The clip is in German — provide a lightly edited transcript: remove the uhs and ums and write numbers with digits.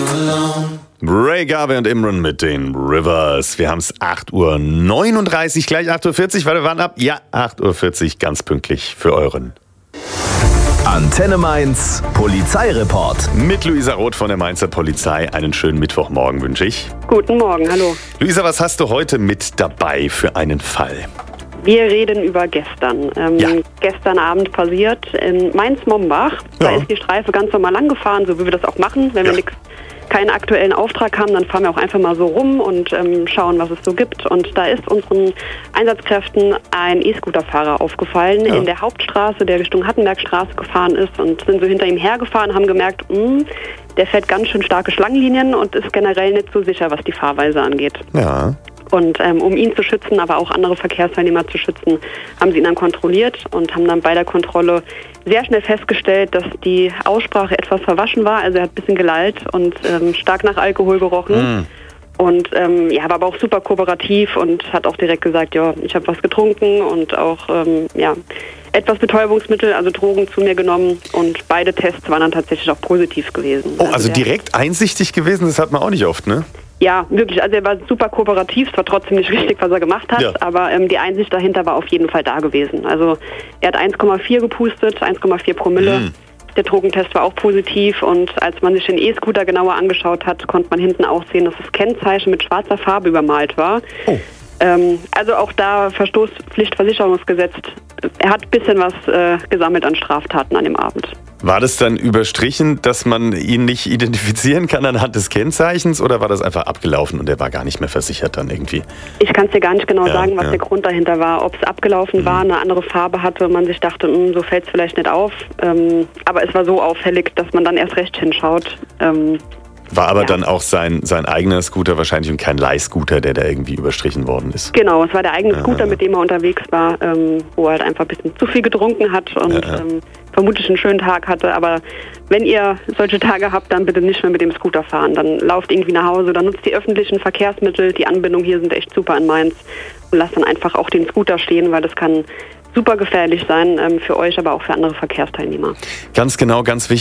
Ray Garvey und Imran mit den Rivers. Wir haben es 8:39 Uhr, gleich 8:40 Uhr. Warte, wann ab? Ja, 8:40 Uhr, ganz pünktlich für euren. Antenne Mainz, Polizeireport. Mit Luisa Roth von der Mainzer Polizei. Einen schönen Mittwochmorgen wünsche ich. Guten Morgen, hallo. Luisa, was hast du heute mit dabei für einen Fall? Wir reden über gestern. Gestern Abend passiert in Mainz-Mombach. Da ist die Streife ganz normal langgefahren, so wie wir das auch machen. Wenn wir keinen aktuellen Auftrag haben, dann fahren wir auch einfach mal so rum und schauen, was es so gibt. Und da ist unseren Einsatzkräften ein E-Scooter-Fahrer aufgefallen in der Hauptstraße, der Richtung Hattenbergstraße gefahren ist, und sind so hinter ihm hergefahren, haben gemerkt, der fährt ganz schön starke Schlangenlinien und ist generell nicht so sicher, was die Fahrweise angeht. Ja. Und um ihn zu schützen, aber auch andere Verkehrsteilnehmer zu schützen, haben sie ihn dann kontrolliert und haben dann bei der Kontrolle sehr schnell festgestellt, dass die Aussprache etwas verwaschen war. Also er hat ein bisschen gelallt und stark nach Alkohol gerochen. Und war aber auch super kooperativ und hat auch direkt gesagt, ja, ich habe was getrunken und auch etwas Betäubungsmittel, also Drogen zu mir genommen. Und beide Tests waren dann tatsächlich auch positiv gewesen. Oh, also direkt einsichtig gewesen, das hat man auch nicht oft, ne? Ja, wirklich. Also er war super kooperativ. Es war trotzdem nicht richtig, was er gemacht hat, aber die Einsicht dahinter war auf jeden Fall da gewesen. Also er hat 1,4 gepustet, 1,4 Promille. Der Drogentest war auch positiv, und als man sich den E-Scooter genauer angeschaut hat, konnte man hinten auch sehen, dass das Kennzeichen mit schwarzer Farbe übermalt war. Oh. Also auch da Verstoß Pflichtversicherungsgesetz. Er hat ein bisschen was gesammelt an Straftaten an dem Abend. War das dann überstrichen, dass man ihn nicht identifizieren kann anhand des Kennzeichens, oder war das einfach abgelaufen und er war gar nicht mehr versichert dann irgendwie? Ich kann es dir gar nicht genau sagen, was der Grund dahinter war. Ob es abgelaufen war, eine andere Farbe hatte und man sich dachte, so fällt es vielleicht nicht auf. Aber es war so auffällig, dass man dann erst recht hinschaut. War aber dann auch sein eigener Scooter wahrscheinlich und kein Leihscooter, der da irgendwie überstrichen worden ist. Genau, es war der eigene Scooter, mit dem er unterwegs war, wo er halt einfach ein bisschen zu viel getrunken hat und vermutlich einen schönen Tag hatte. Aber wenn ihr solche Tage habt, dann bitte nicht mehr mit dem Scooter fahren. Dann lauft irgendwie nach Hause, dann nutzt die öffentlichen Verkehrsmittel. Die Anbindungen hier sind echt super in Mainz. Und lasst dann einfach auch den Scooter stehen, weil das kann super gefährlich sein für euch, aber auch für andere Verkehrsteilnehmer. Ganz genau, ganz wichtig.